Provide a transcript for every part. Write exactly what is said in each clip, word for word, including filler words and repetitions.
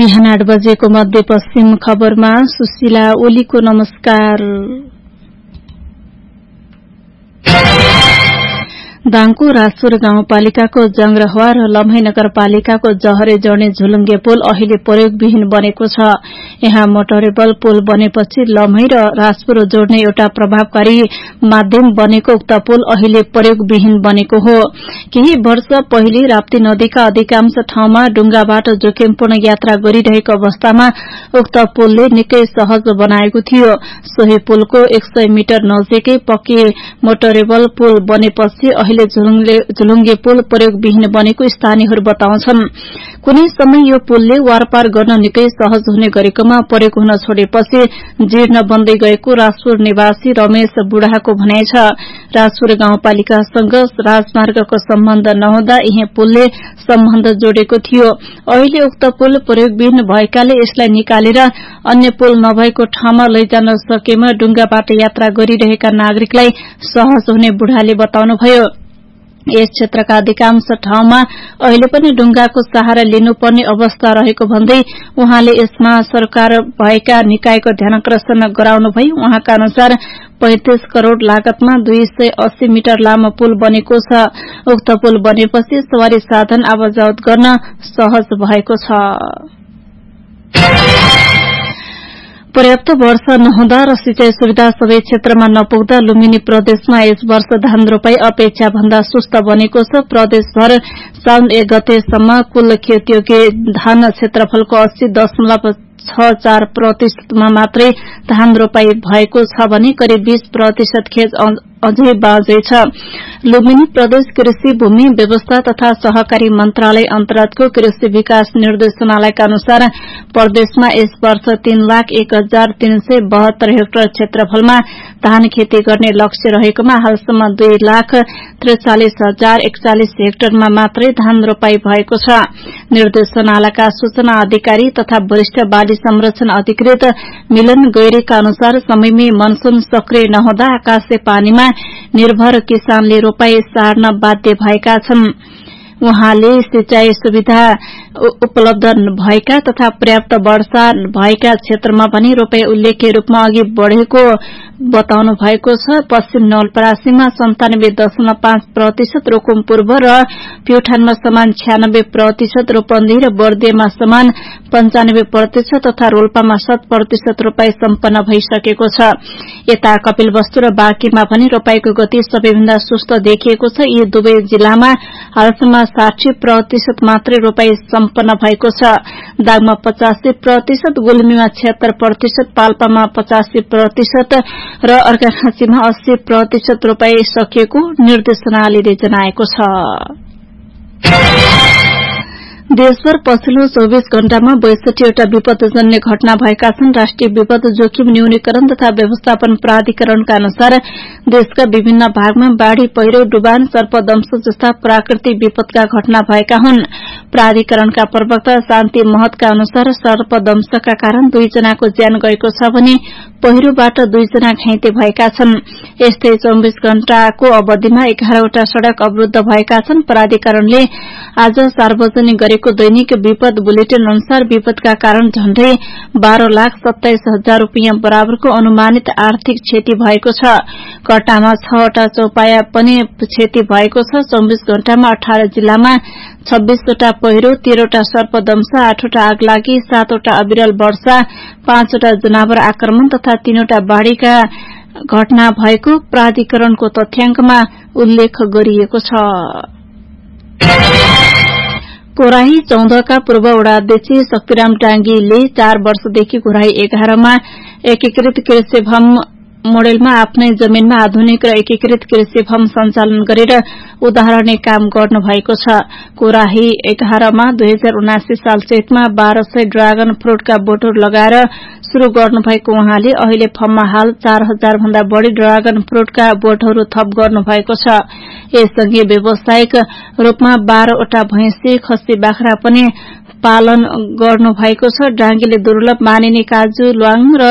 बिहान आठ बजेको मध्यपश्चिम खबरमा सुशीला ओलीको नमस्कार। दाङको राजपुर गाउँपालिकाको जंग्रहवा र लम्हे नगरपालिकाको जहरे जड्ने झुलुङ्गे पुल अहिले प्रयोगविहीन बनेको छ। यहाँ मोटरेबल पुल बनेपछि लम्हे र राजपुर जोड्ने एउटा प्रभावकारी माध्यम बनेको उक्त पुल अहिले प्रयोगविहीन बनेको हो। केही वर्ष पहिले राप्ती नदीका अधिकांश ठाउँमा डुंगाबाट जोखिमपूर्ण यात्रा गरिरहेको अवस्थामा उक्त पुलले निकै सहज बनाएको थियो। सोही पुलको एक सय मिटर नजिकै पक्की मोटरेबल पुल बनेपछि अहिले झुलुङ्गे पुल प्रयोगविहीन बनेको स्थानीयहरू बताउँछन्। कुनै समय यो पुलले वारपार गर्न निकै सहज हुने गरेकोमा प्रयोग हुन छोडेपछि जीर्ण बन्दै गएको राजपुर निवासी रमेश बुढाको भनाइ छ। राजपुर गाउँपालिकासँग राजमार्गको सम्बन्ध नहुँदा यही पुलले सम्बन्ध जोडेको थियो। अहिले उक्त पुल प्रयोगविहीन भएकाले यसलाई निकालेर अन्य पुल नभएको ठाउँमा लैजान सकेमा डुंगाबाट यात्रा गरिरहेका नागरिकलाई सहज हुने बुढाले बताउनुभयो। यस क्षेत्रका अधिकांश ठाउँमा अहिले पनि डुंगाको सहारा लिनुपर्ने अवस्था रहेको भन्दै उहाँले यसमा सरकार भएका निकायको ध्यानाकर्षण गराउनुभई उहाँका अनुसार पैंतीस करोड़ लागतमा दुई सय अस्सी मिटर लामो पुल बनेको छ। उक्त पुल बनेपछि सवारी साधन आवाजावत गर्न सहज भएको छ। पर्याप्त वर्षा नहुँदा र सिंचाई सुविधा सबै क्षेत्रमा नपुग्दा लुम्बिनी प्रदेशमा यस वर्ष धान रोपाई अपेक्षा भन्दा सुस्त बनेको छ। प्रदेशभर साउन एक गतेसम्म कुल खेतयोग्य धान क्षेत्रफलको अस्सी दशमलव छ चार प्रतिशतमा मात्रै धान रोपाई भएको छ भने करिब बीस प्रतिशत खेत अझै बाँझै छ। लुम्बिनी प्रदेश कृषि भूमि व्यवस्था तथा सहकारी मन्त्रालय अन्तर्गतको कृषि विकास निर्देशनालयका अनुसार प्रदेशमा यस वर्ष तीन लाख एक हजार तीन सय बहत्तर हेक्टर क्षेत्रफलमा धान खेती गर्ने लक्ष्य रहेकोमा हालसम्म दुई लाख त्रिचालिस हजार एकचालिस हेक्टरमा मात्रै धान रोपाई भएको छ। निर्देशनालयका सूचना अधिकारी तथा वरिष्ठ बाली संरक्षण अधिकृत मिलन गैरीका अनुसार समयमै मनसून सक्रिय नहुँदा आकाशे पानीमा निर्भर किसानले रोपाई सार्न बाध्य भएका छन्। उहाँले सिंचाई सुविधा उपलब्ध भएका तथा पर्याप्त वर्षा भएका क्षेत्रमा पनि रोपाई उल्लेख्य रूपमा अघि बढ़ेको बताउनु भएको छ। पश्चिम नवलपरासीमा सन्तानब्बे दशमलव पाँच प्रतिशत, रोकुम पूर्व र प्युठानमा समान छ्यानब्बे प्रतिशत रोपन्दी र बर्दियामा समान पञ्चानब्बे प्रतिशत तथा रोल्पामा शत प्रतिशत रोपाई सम्पन्न भइसकेको छ। यता कपिलवस्तु र बाँकीमा पनि रोपाईको गति सबैभन्दा सुस्त देखिएको छ। यी दुवै जिल्लामा हालसम्म साठी प्रतिशत मात्रै रोपाई सम्पन्न भएको छ। दाङमा पचासी प्रतिशत, गुल्मीमा छिहत्तर प्रतिशत, पाल्पामा पचासी प्रतिशत र अर्घाखाँचीमा अस्सी प्रतिशत रोपाई सकिएको निर्देशनालयले जनाएको छ। देशभर पछिल्लो चौबीस घण्टामा बैसठीवटा विपदजन्य घटना भएका छन्। राष्ट्रिय विपद जोखिम न्यूनीकरण तथा व्यवस्थापन प्राधिकरणका अनुसार देशका विभिन्न भागमा बाढ़ी, पहिरो, डुबान, सर्पदंश जस्ता प्राकृतिक विपदका घटना भएका हुन्। प्राधिकरणका प्रवक्ता शान्ति महतका अनुसार सर्पदंशका कारण दुईजनाको ज्यान गएको छ भने पहिरोबाट दुईजना घाइते भएका छन्। यस्तै चौबीस घण्टाको अवधिमा एघारवटा सड़क अवरूद्ध भएका छन्। प्राधिकरणले आज सार्वजनिक गरेको दैनिक विपद बुलेटिन अनुसार विपदका कारण झण्डै बाह्र लाख सत्ताइस हजार रूपियाँ बराबरको अनुमानित आर्थिक क्षति भएको छ। घटनामा छवटा चौपाया पनि क्षति भएको छ। चौबीस घण्टामा अठार जिल्लामा छब्बीसवटा पहिरो, तेह्रवटा सर्पदंश, आठवटा आगलागी, सातवटा अविरल वर्षा, पाँचवटा जनावर आक्रमण तथा तीनवटा बाढ़ीका घटना भएको प्राधिकरणको तथ्याङ्कमा उल्लेख गरिएको छ। कोराही चौधका पूर्व वडाध्यक्ष शक्तिराम डांगीले चार वर्षदेखि कोराही एघारमा एकीकृत कृषि भवन मोडेलमा आफ्नै जमिनमा आधुनिक र एकीकृत कृषि फर्म सञ्चालन गरेर उदाहरणीय काम गर्नु भएको छ। कोराही एघारमा दुई हजार उनासी साल चैतमा बाह्र सय ड्रागन फ्रूटका बोटहरू लगाएर शुरू गर्नुभएको उहाँले अहिले फर्ममा हाल चार हजार भन्दा बढ़ी ड्रागन फ्रूटका बोटहरू थप गर्नु भएको छ। यससँगै व्यावसायिक रूपमा बाह्रवटा भैंसी, खसी, बाख्रा पनि पालन गर्नु भएको छ। डांगीले दुर्लभ मानिने काजु, ल्वाङ र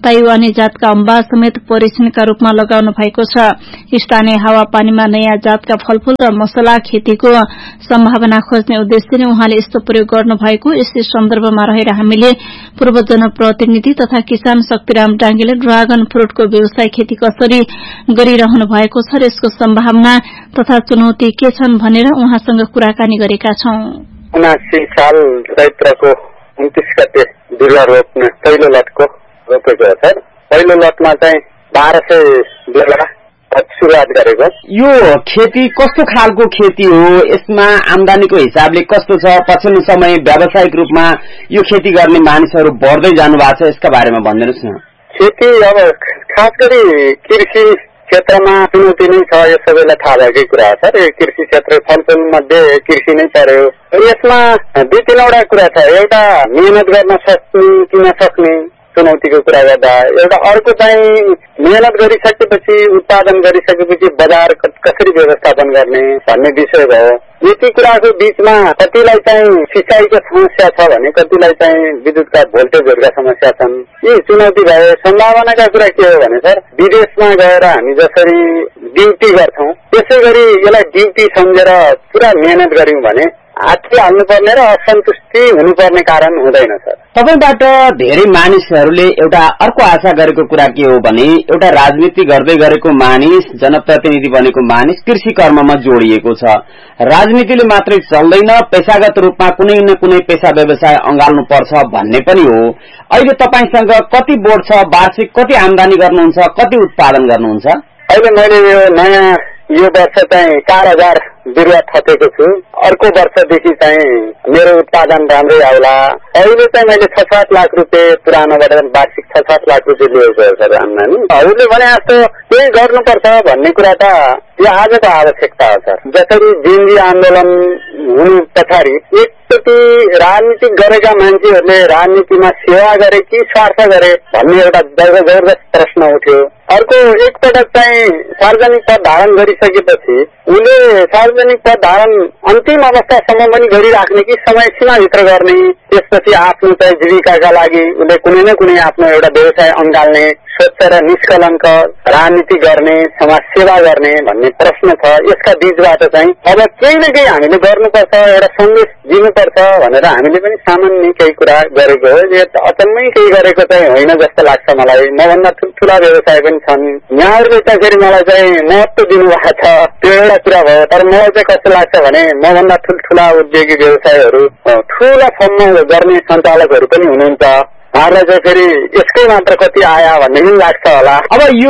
ताइवानी जातका अम्बा समेत परीक्षणका रूपमा लगाउनु भएको छ। स्थानीय हावापानीमा नयाँ जातका फलफूल र मसला खेतीको सम्भावना खोज्ने उद्देश्यले उहाँले यस्तो प्रयोग गर्नु भएको। यसै सन्दर्भमा रहेर हामीले पूर्व जनप्रतिनिधि तथा किसान शक्तिराम डाङ्गेले ड्रागन फ्रूटको व्यवसाय खेती कसरी गरिरहनु भएको छ र यसको सम्भावना तथा चुनौती के छन् भनेर उहाँसँग कुराकानी गरेका छौं। उनासी साल चैत्रको उन्तीस गते बिरुवा रोप्ने पहिलो लटको रोपेको हो सर। पहिलो लटमा चाहिँ बाह्र सय बेला सुरुवात गरेको। यो खेती कस्तो खालको खेती हो, यसमा आमदानीको हिसाबले कस्तो छ, पछिल्लो समय व्यावसायिक रूपमा यो खेती गर्ने मानिसहरू बढ्दै जानु भएको छ, यसका बारेमा भनिदिनुहोस् न। खेती अब खास गरी कृषि क्षेत्रमा चुनौती नै छ, यो सबैलाई थाहा भएकै कुरा हो सर। कृषि क्षेत्र फलफूल मध्ये कृषि नै पर्यो। यसमा दुई तीनवटा कुरा छ। एउटा मेहनत गर्न सक्ने कि नसक्ने चुनौतीको कुरा गर्दा, एउटा अर्को चाहिँ मेहनत गरिसकेपछि उत्पादन गरिसकेपछि बजार कसरी व्यवस्थापन गर्ने भन्ने विषय भयो। यति कुराको बीचमा कतिलाई चाहिँ सिँचाइको समस्या छ भने कतिलाई चाहिँ विद्युतका भोल्टेजहरूका समस्या छन्। यी चुनौती भए। सम्भावनाका कुरा के हो भने सर, विदेशमा गएर हामी जसरी ड्युटी गर्छौं त्यसै गरी यसलाई ड्युटी सम्झेर पुरा मेहनत गर्यौं भने हातले हाल्नुपर्ने र असन्तुष्टि हुनुपर्ने कारण हुँदैन सर। तपाईबाट धेरै मानिसहरूले एउटा अर्को आशा गरेको कुरा के हो भने, एउटा राजनीति गर्दै गरेको मानिस, जनप्रतिनिधि बनेको मानिस कृषि कर्ममा जोडिएको छ। राजनीतिले मात्रै चल्दैन, पेशागत रूपमा कुनै न कुनै पेशा व्यवसाय अँगाल्नु पर्छ भन्ने पनि हो। अहिले तपाईसँग कति बोट छ, वार्षिक कति आमदानी गर्नुहुन्छ, कति उत्पादन गर्नुहुन्छ? अहिले मैले यो नयाँ यो वर्ष चाहिँ चार हजार बिरुवा थपेको छु। अर्को वर्षदेखि चाहिँ मेरो उत्पादन राम्रै आउला। अहिले चाहिँ मैले छ सात लाख रुपियाँ पुरानोबाट वार्षिक छ सात लाख रुपियाँ लिएको छ आम्दानी। अरूले भने जस्तो केही गर्नुपर्छ भन्ने कुरा त यो आजको आवश्यकता हो सर। जसरी जिन्जी आन्दोलन हुनु पछाडि एकचोटि राजनीति गरेका मान्छेहरूले राजनीतिमा सेवा गरे कि स्वार्थ गरे भन्ने एउटा जबरजस्त प्रश्न उठ्यो। अर्को एकपटक चाहिँ सार्वजनिक पद धारण गरिसकेपछि उनले सार्वजनिक पद धारण अन्तिम अवस्थासम्म पनि गरिराख्ने कि समय सीमाभित्र गर्ने, त्यसपछि आफ्नो चाहिँ जीविकाका लागि उनले कुनै न कुनै आफ्नो एउटा व्यवसाय अँगाल्ने, स्वच्छ र निष्कलङ्क राजनीति गर्ने, समाज सेवा गर्ने भन्ने प्रश्न छ। यसका बीचबाट चाहिँ अब केही न केही हामीले गर्नुपर्छ, एउटा सन्देश दिनुपर्छ भनेर हामीले पनि सामान्य केही कुरा गरेको हो। यो अचम्मै केही गरेको चाहिँ होइन जस्तो लाग्छ मलाई। मभन्दा ठुल्ठुला व्यवसाय पनि छन्। यहाँहरूले चाहिँ फेरि मलाई चाहिँ महत्व दिनुभएको छ, त्यो एउटा कुरा भयो। तर मलाई चाहिँ कस्तो लाग्छ भने मभन्दा ठुल्ठुला उद्योगी व्यवसायहरू, ठुला फर्म गर्ने सञ्चालकहरू पनि हुनुहुन्छ। उहाँहरूलाई चाहिँ फेरि यसकै मात्र कति आया भन्ने पनि लाग्छ होला। अब यो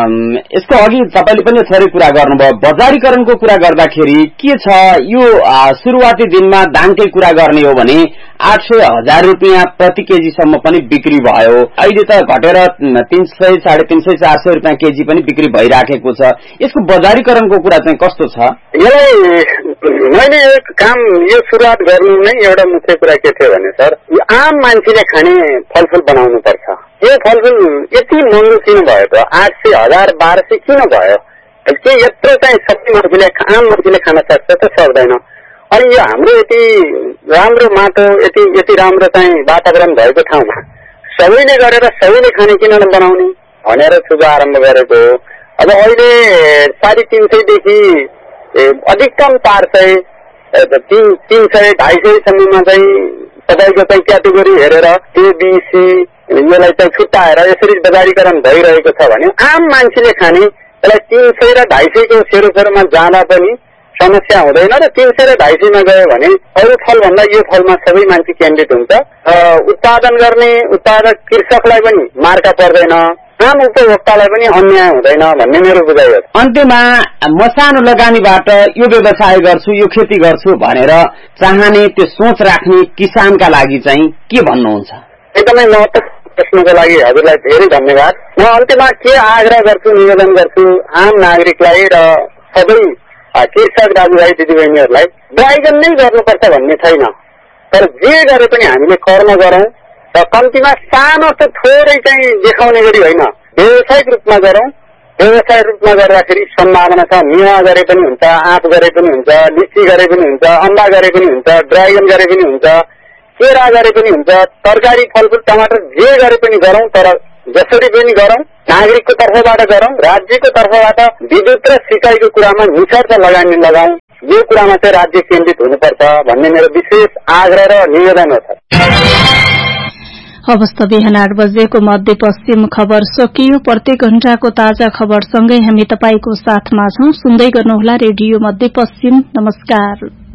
यसको अघि तपाईँले पनि थोरै कुरा गर्नुभयो, बजारीकरणको कुरा गर्दाखेरि के छ, यो सुरुवाती दिनमा दामकै कुरा गर्ने हो भने आठ सय हजार रुपियाँ प्रति केजीसम्म पनि बिक्री भयो। अहिले त घटेर तीन सय साढे तीन सय चार सय रुपियाँ केजी पनि बिक्री भइराखेको छ। यसको बजारीकरणको कुरा चाहिँ कस्तो छ? यसलाई मैले एक काम यो सुरुवात गर्नु नै एउटा मुख्य कुरा के थियो भने सर, यो आम मान्छेले खाने फलफूल बनाउनु पर्छ। यो फलफूल यति महँगो किन भयो त? आठ सय हजार बाह्र सय किन भयो? के यत्रो चाहिँ सबै मान्छेले आम मान्छेले खान सक्छ त? सक्दैन। अनि यो हाम्रो यति राम्रो माटो, यति यति राम्रो चाहिँ वातावरण भएको ठाउँमा सबैले गरेर सबैले खाने किन नबनाउने भनेर सुझाव आरम्भ गरेको हो। अब अहिले साढे तीन सयदेखि अधिकतम चार सय तीन तीन सय ढाई सयसम्ममा चाहिँ तपाईँको चाहिँ क्याटेगोरी हेरेर एबिसी यसलाई चाहिँ छुट्याएर यसरी बजारीकरण भइरहेको छ भने आम मान्छेले खाने यसलाई तीन सय र ढाई सयको सेरोफेरोमा जाँदा पनि समस्या हुँदैन र तीन सय र ढाई सयमा गयो भने अरू फल भन्दा यो फलमा सबै मान्छे केन्द्रित हुन्छ। उत्पादन गर्ने उत्पादक कृषकलाई पनि मार्का पर्दैन, आम उपभोक्तालाई पनि अन्याय हुँदैन भन्ने मेरो बुझाइ हो। अन्त्यमा म सानो लगानीबाट यो व्यवसाय गर्छु, यो खेती गर्छु भनेर चाहने, त्यो सोच राख्ने किसानका लागि चाहिँ के भन्नुहुन्छ? एकदमै महत्त्वपूर्ण प्रश्नको लागि हजुरलाई धेरै धन्यवाद। म अन्त्यमा के आग्रह गर्छु, निवेदन गर्छु आम नागरिकलाई र सबै कृषक दाजुभाइ दिदीबहिनीहरूलाई, ड्राइगन नै गर्नुपर्छ भन्ने छैन। तर जे गरे पनि हामीले कर्म गरौं र कम्तीमा सानो त थोरै चाहिँ देखाउने गरी होइन, व्यावसायिक रूपमा गरौं। व्यवसाय रूपमा गर्दाखेरि सम्भावना छ। मेवा गरे पनि हुन्छ, आँप गरे पनि हुन्छ, लिची गरे पनि हुन्छ, अम्बा गरे पनि हुन्छ, ड्राइगन गरे पनि हुन्छ, केरा गरे पनि हुन्छ, तरकारी फलफूल टमाटर जे गरे पनि गरौं। तर जसरी पनि गरौं, नागरिकको तर्फबाट गरौं, राज्यको तर्फबाट विद्युत र सिँचाइको कुरामा निशर्त लगानी लगाउँ। यो कुरामा चाहिँ राज्य केन्द्रित हुनुपर्छ भन्ने मेरो विशेष आग्रह र निवेदन हो। अवस्था बिहान आठ बजेको मध्यपश्चिम खबर सकियो। प्रत्येक घण्टाको ताजा खबरसँगै हामी तपाईको साथमा छौं। सुन्दै गर्नुहोला रेडियो मध्यपश्चिम। नमस्कार।